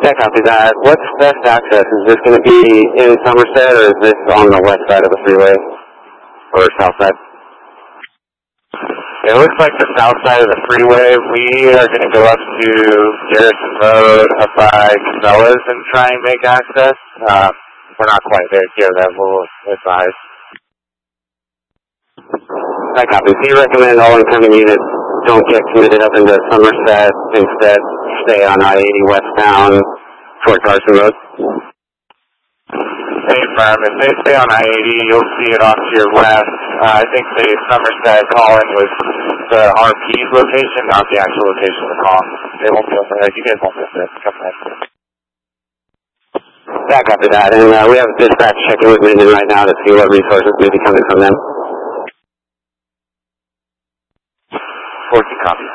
Yeah, copy that. What's best access? Is this going to be in Somerset, or is this on the west side of the freeway? Or south side? It looks like the south side of the freeway. We are going to go up to Garrison Road, up by Cabela's, and try and make access. We're not quite there here, that will advise. I copy. Do you recommend all incoming units don't get committed up into Somerset, instead stay on I-80 westbound toward Carson Road? Hey, firm. If they stay on I-80, you'll see it off to your left. I think the Somerset calling was the RP's location, not the actual location of the call. They won't be over there. You guys won't miss it. Come back. Back up to that. And we have dispatch checking with Minden right now to see what resources may be coming from them. 40 copy.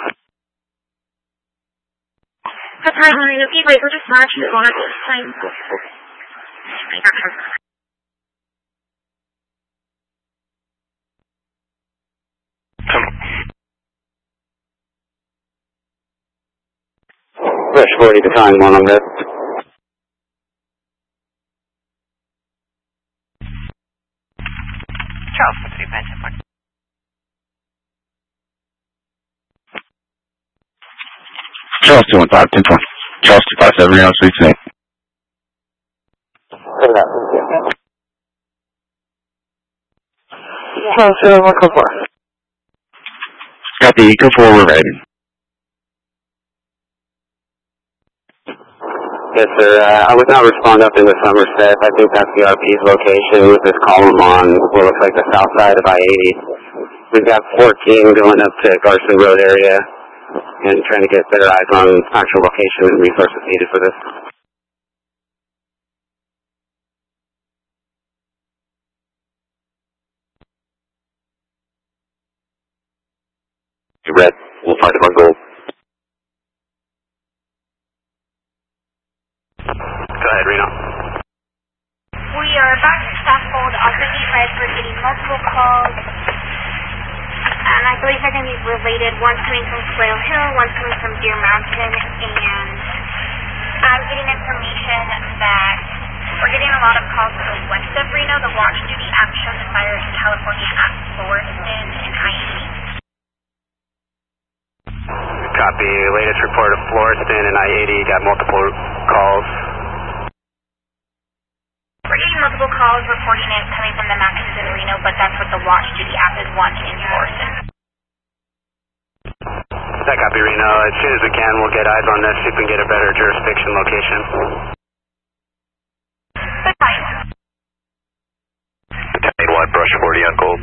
That's right, honey. We're just marching on at this time. Rush 40 to time 1 on that. Charles, 3 Charles 215, 10-4. Charles 257, Reno, Suite 8. Charles 214. Got the Eco 4, we're ready. Yes, sir. I would not respond up into Somerset. I think that's the RP's location with this column on what looks like the south side of I-80. We've got 14 going up to Garson Road area and trying to get better eyes on actual location and resources needed for this. Red, we'll find him on gold. Go ahead, Reno. We are back to Stafford. Operating red. We're getting multiple calls. And I believe they're going to be related. One's coming from Quail Hill, one's coming from Deer Mountain. And I'm getting information that we're getting a lot of calls to the west of Reno. The watch duty app shows a fire in California at Floreston and I-80. Copy. Latest report of Floreston and I-80. Got multiple calls. We're getting multiple calls reporting it coming from the mountains in Reno, but that's what the watch duty app is wanting in Floreston. That copy, Reno. As soon as we can, we'll get eyes on this, see if we can get a better jurisdiction location. Battalion. Battalion 1, brush 40 on gold.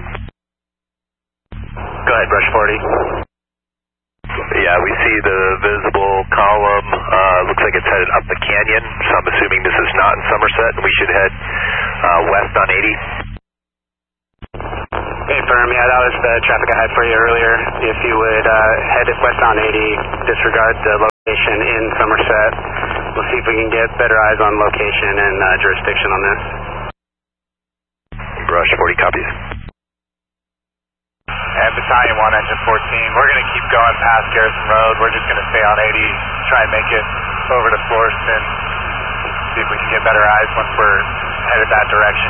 Go ahead, brush 40. Yeah, we see the visible column. Looks like it's headed up the canyon, so I'm assuming this is not in Somerset, and we should head west on 80. Hey, firm. Yeah, that was the traffic I had for you earlier. If you would head west on 80, disregard the location in Somerset. We'll see if we can get better eyes on location and jurisdiction on this. Brush 40 copies. And Battalion 1, Engine 14, we're going to keep going past Garrison Road. We're just going to stay on 80, try and make it over to Floreston, see if we can get better eyes once we're headed that direction.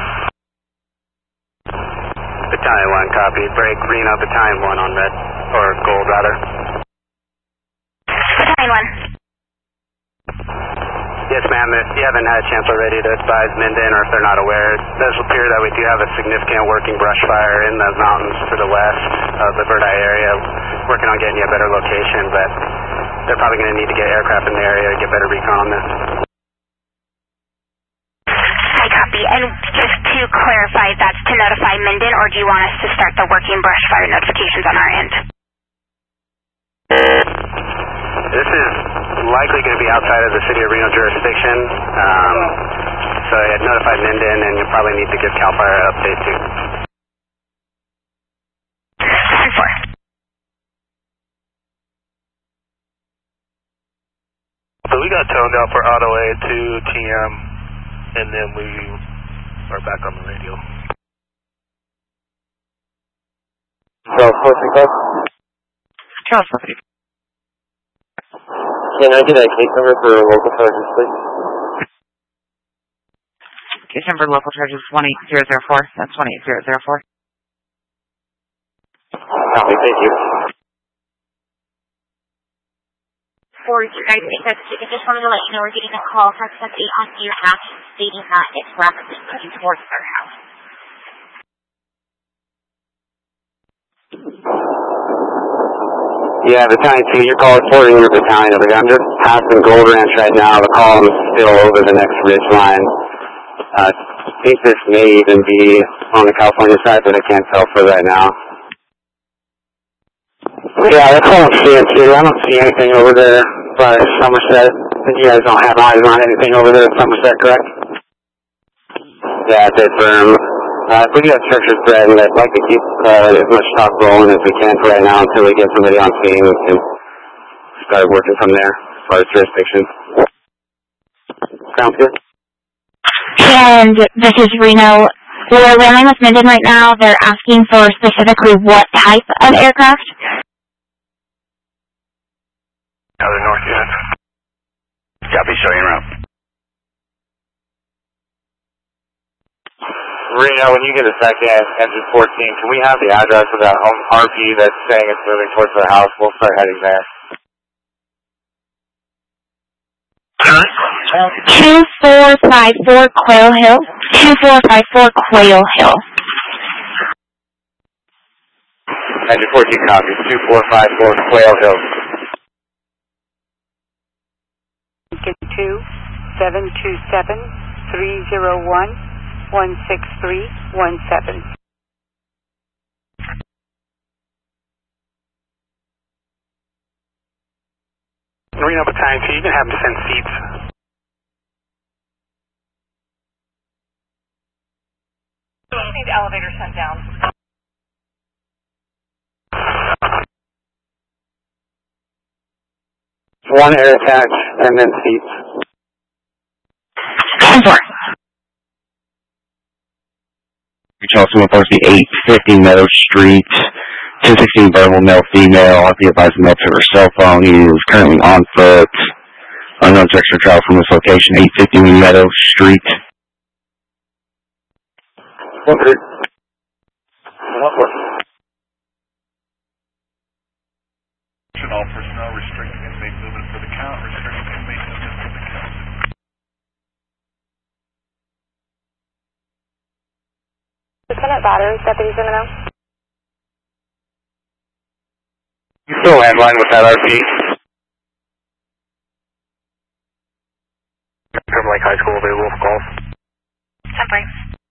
Battalion 1, copy. Break Reno, Battalion 1 on red, or gold rather. Battalion 1. Yes, ma'am. If you haven't had a chance already to advise Minden, or if they're not aware, it does appear that we do have a significant working brush fire in the mountains to the west of the Bird Eye area. Working on getting you a better location, but they're probably going to need to get aircraft in the area to get better recon on this. I copy. And just to clarify, that's to notify Minden, or do you want us to start the working brush fire notifications on our end? This is likely going to be outside of the City of Reno jurisdiction, so I'd notify Minden, and you'll probably need to give CAL FIRE an update too. 10-4. So we got toned out for Auto A to TM, and then we are back on the radio. So, 465? Charles 40. Can I get a case number for local charges, please? Case number local charges 18004. That's 18004. Copy, thank you. For you guys, I just wanted to let you know we're getting a call from somebody on your house stating that it's rapidly moving towards their house. Yeah, Battalion 2, your call is forwarding your battalion over here. I'm just passing Gold Ranch right now. The column is still over the next ridge line. I think this may even be on the California side, but I can't tell for right now. Yeah, that's all I'm seeing too. I don't see anything over there by Somerset. You guys don't have eyes on anything over there at Somerset, correct? Yeah, it's firm. We do have structured threat, and I'd like to keep as much talk rolling as we can for right now until we get somebody on scene and start working from there as far as jurisdiction. Sounds good. And this is Reno. We're landing with Minden right now. They're asking for specifically what type of aircraft. Out of the north unit. Copy, showing route. Reno, when you get a second, engine 14, can we have the address of that home RP that's saying it's moving towards their house? We'll start heading there. 2454 Quail Hill. 2454 Quail Hill. Engine 14 copies. 2454 Quail Hill. 2-727-301-16317. Reno Battalion 2, you can have them send seats. Need the elevator sent down. One air attack and then seats. Charleston 850 Meadow Street, 216 verbal male female. I be advised male to her cell phone. He is currently on foot. Unknown direction of travel from this location, 850 Meadow Street. All personnel restricting inmate movement for the count, restricting inmate movement for the count. Lieutenant Batters, Deputy Zimino. You still landline with that RP? From Lake High School available for calls. Simply.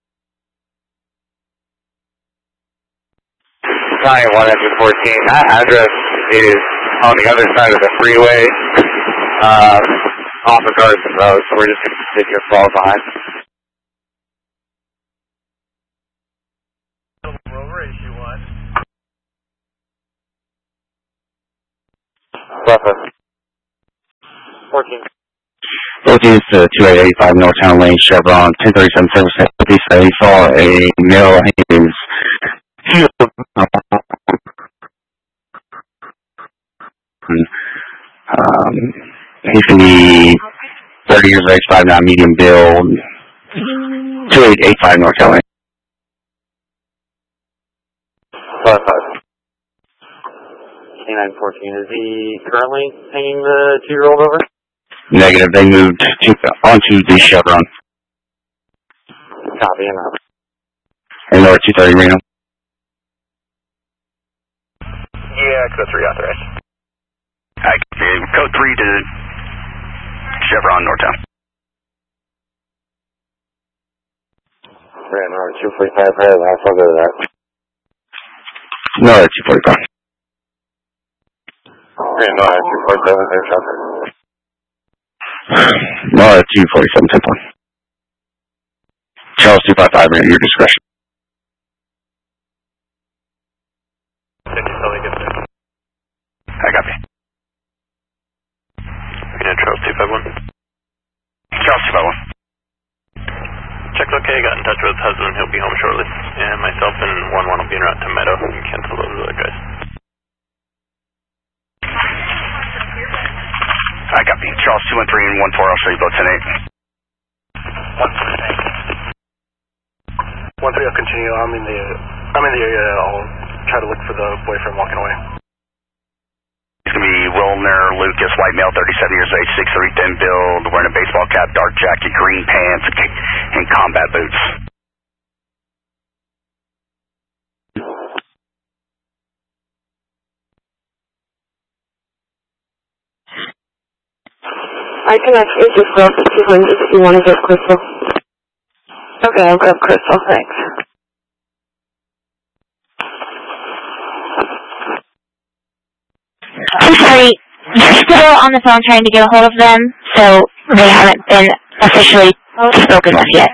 Battalion 1, engine 14. That address is on the other side of the freeway, off of Garrison Road, so we're just going to continue to fall behind. Rover, issue 1. Bravo. 14. 14 is to 2885 Northtown Lane, Chevron, 1037 service. He said he saw a male. He can be 30 years of age, 5'9", medium build, 2885 Northtown Lane. 5-5. K914, is he currently hanging the 2-year-old over? Negative, they moved onto the Chevron. Copy, and out. And over 230 Reno. Yeah, code 3 authorized. Code 3 to Chevron, Northtown. Ran over 245 right, I'll go to that. No, 245. Ran over 247, there's traffic. No, 247, 10 point. Charles 255, at your discretion. I copy. Charles 251. Charles 251. Check's okay, got in touch with his husband, he'll be home shortly. And myself and 1-1 will be en route to Meadow and cancel those other guys. I Charles 213 and 14, I'll show you both 10-8. 1-3, I'll continue. I'm in the area. I'll try to look for the boyfriend walking away. He's going to be Wilner Lucas, white male, 37 years of age, 6'3", thin build, wearing a baseball cap, dark jacket, green pants, and combat boots. I can actually just grab the 200 if you want to get Crystal. Okay, I'll grab Crystal, thanks. I'm sorry, you're still on the phone trying to get a hold of them, so they haven't been officially spoken with yet.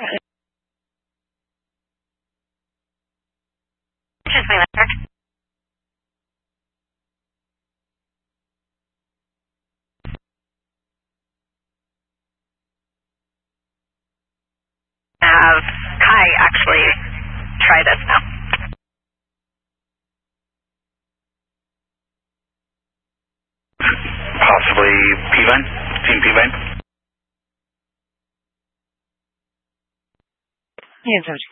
Just my letter. Have Kai actually try this now. Possibly P-Vine? Team P-Vine? Yeah, so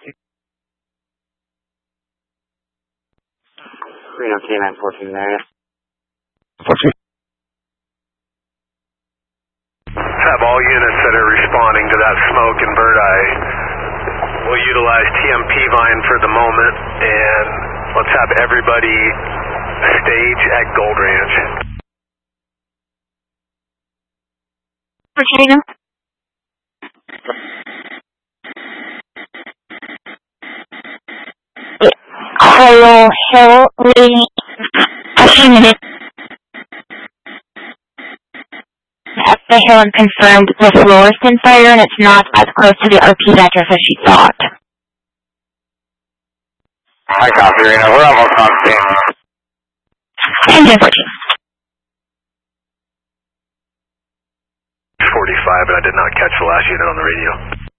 Reno K9 14 area. 14. Have all units that are responding to that smoke and bird eye. We'll utilize TMP Vine for the moment, and let's have everybody stage at Gold Ranch. Virginia? Hollow Hill, leading a few minutes up the hill and confirmed the fluorescent fire, and it's not as close to the RP address as she thought. I copy, Reno. We're almost on scene. Engine 14. 45, and I did not catch the last unit on the radio.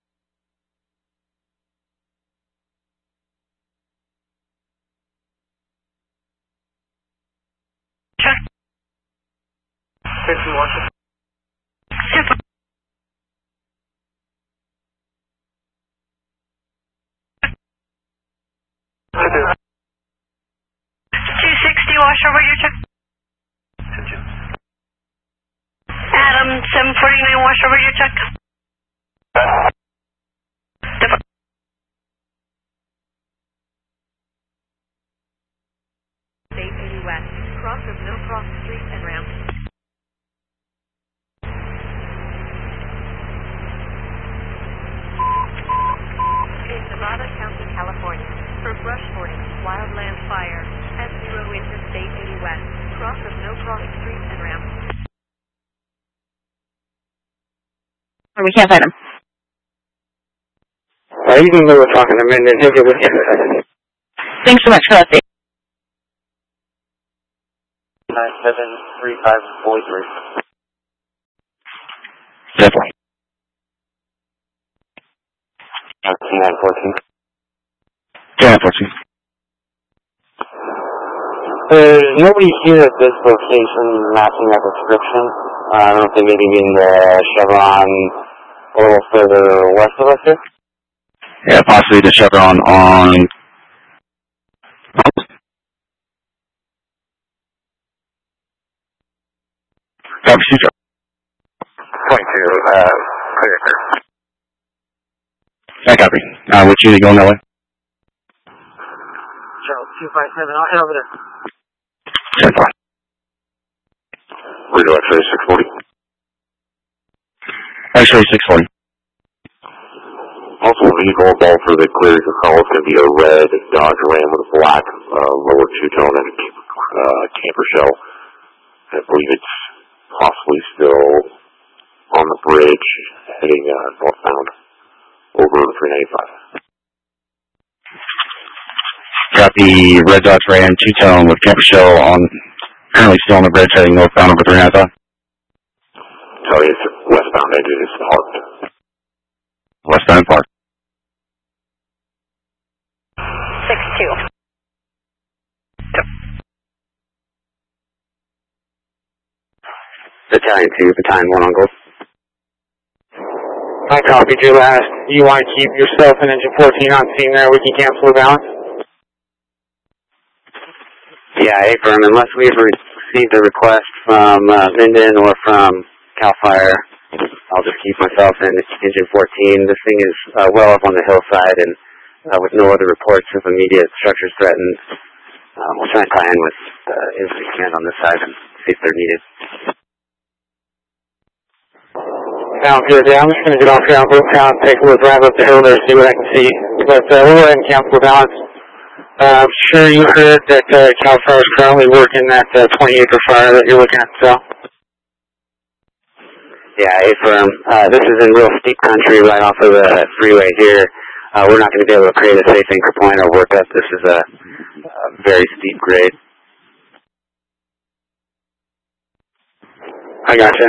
Check. 51. Super. 260 washer, what your check? Adam, 749 washer, what your check? State 80 West, cross of Mill Cross Street and ramp. In Nevada County, California, for brush hoarding, wildland fire, F0 Interstate 80 West, cross of Mill Cross Street and ramp. We can't find him. You can go talking to him and then he'll get with you. Thanks so much for that. 973543. Definitely. 914. 10-14. There's nobody here at this location matching that description. I don't think maybe in the Chevron a little further west of us here. Yeah, possibly the Chevron on... Copy, Cedro. 22, clear. I copy. Which unit going that way? Charles 257, I'll head over there. 10-5. Reno X-ray 640. X-ray 640. Also, vehicle ball for the clear call is going to be a red Dodge Ram with a black lower two-tone and a camper shell. I believe it's possibly still on the bridge heading northbound over 395. Got the red Dodge Ram two-tone with camper shell on, currently still on the bridge heading northbound over 395. Tell you it's westbound exit is parked. Westbound park. 6-2. Battalion Battalion 2, Battalion 1 on Gold. I copied your last. You want to keep yourself and engine 14 on scene there? We can cancel the balance? Yeah, affirm. Unless we've received a request from Minden or from CAL FIRE, I'll just keep myself in engine 14. This thing is well up on the hillside and with no other reports of immediate structures threatened. We'll try and tie in with infantry command on this side and see if they're needed. Sounds good. Yeah, I'm just going to get off here on Brook Town, take a little drive up the hill there, see what I can see. But we'll go ahead and cancel the balance. I'm sure you heard that CAL FIRE is currently working that 20-acre fire that you're looking at, so. Yeah, affirm. This is in real steep country right off of the freeway here. We're not going to be able to create a safe anchor point or work up. This is a very steep grade. I gotcha.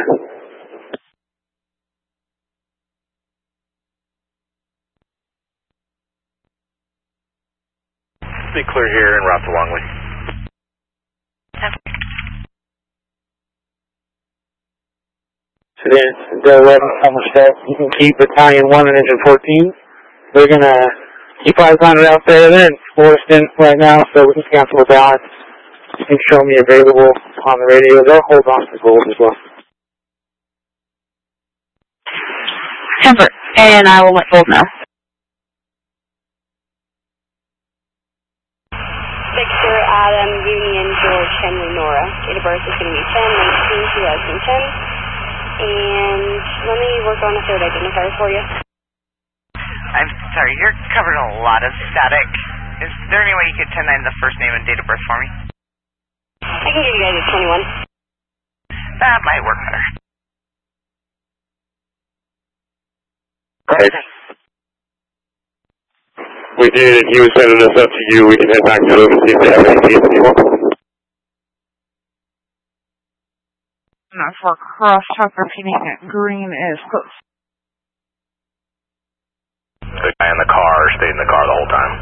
Be clear here and route to Longley. So then, the 11 Somerset, you can keep Battalion 1 and Engine 14. They're going to keep eyes on it out there. They're in Forreston right now, so we can cancel the balance. You can show me available on the radio. They'll hold on to gold as well. Temper, and I will let gold know. Victor, Adam, Union, George, Henry, Nora. Date of birth is going to be 10/19/2010. And let me work on a third identifier for you. I'm sorry, you're covering a lot of static. Is there any way you could 10-9 the first name and date of birth for me? I can give you guys a 21. That might work better. Right. We did, and he was sending us up to you. We can head back to them and see if they have any needs anymore. For crosstalk repeating that green is close. The guy in the car stayed in the car the whole time.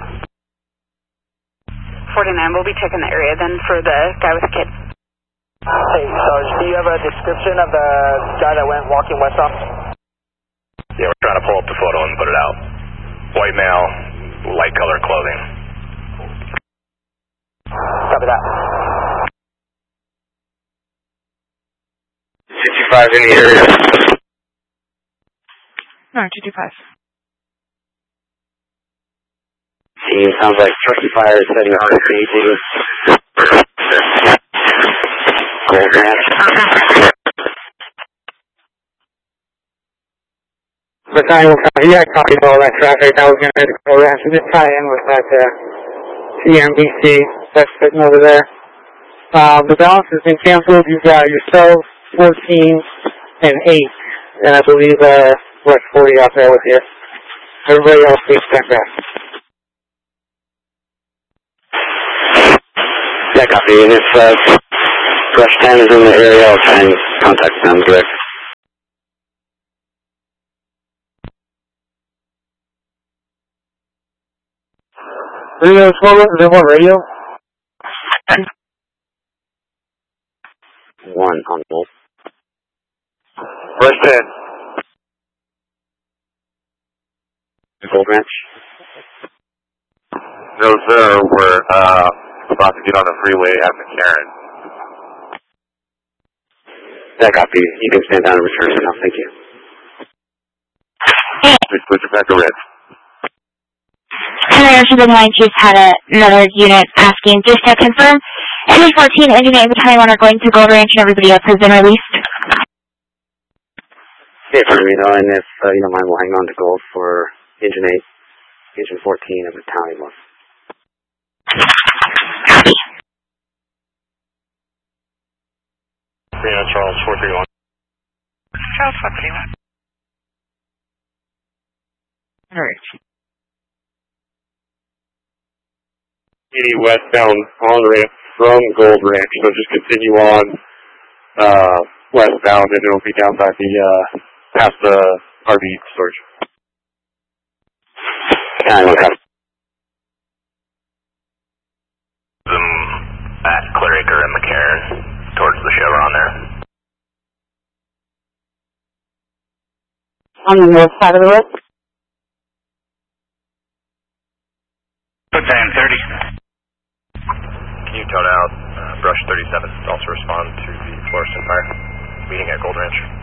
49, we'll be checking the area then for the guy with the kid. Hey, Sarge, do you have a description of the guy that went walking west off? Yeah, we're trying to pull up the photo and put it out. White male, light colored clothing. Copy that. 65 in the area. No, 225. Sounds like Turkey Fire is setting up to Gold Ranch. Battalion, yeah, I copied all that traffic. I was going to head to Gold Ranch and just tie in with that CMBC that's sitting over there. The balance has been canceled. You've got yourselves 14 and 8, and I believe West 40 out there with you. Everybody else please stand back. Yeah, copy. And if Brush 10 is in the area, I'll try and contact them direct. Radio, is there one radio? 1 on Gold. Brush 10. Gold Ranch? No, sir. We're about to get on the freeway at McCarran. Yeah, copy. You can stand down and return it now. Thank you. Please put your back to red. Hello, Ocean Line Chief had another unit asking, just to confirm, Engine 14, Engine 8, Battalion 1 are going to Gold Ranch and everybody else has been released? Yeah, for me though, and if you don't mind, we'll hang on to Gold for Engine 8, Engine 14, and Battalion 1. Copy. Yeah, Charles, 431. Charles, 431. Alright. 80 westbound on ramp from Gold Ranch, so just continue on westbound and it'll be down by the past the RV storage. At Clear Acre and McCarran, towards the Chevron there. on the north side of the road. Put that in 30. Can you tone out Brush 37 to also respond to the fluorescent fire meeting at Gold Ranch?